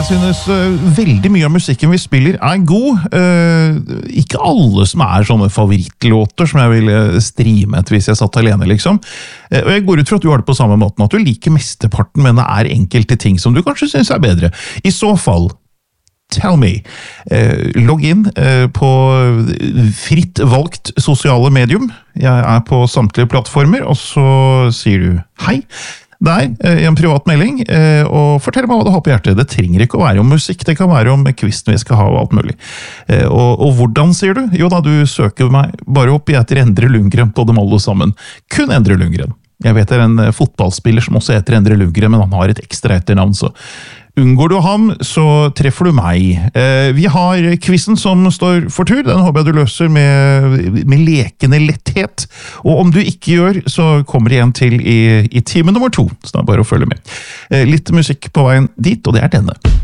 Jeg synes veldig mye av musikken vi spiller god. Ikke alle som sånne favorittlåter som jeg ville streamet hvis jeg satt alene, liksom. Og jeg går ut fra at du har det på samme måten, at du liker mesteparten, men det enkelte ting som du kanskje synes bedre. I så fall, tell me. Logg inn på fritt valgt sosiale medium. Jeg på samtlige plattformer, og så sier du hei. Der, i en privat melding, og fortell meg hva du har på hjertet. Det trenger ikke å være om musikk, det kan være om quizen vi skal ha og alt mulig. Og hvordan sier du? Jo da, du søker meg bare opp, jeg heter Endre Lundgren på dem alle sammen. Kun Endre Lundgren. Jeg vet det en fotballspiller som også heter Endre Lundgren, men han har et ekstra etternavn, så unngår du ham, så treffer du meg. Vi har quizen som står for tur, den håper jeg du løser med lekende letthet. Og om du ikke gjør, så kommer det igjen til i time nummer 2, så det bare å følge med. Litt musikk på veien dit, og det denne.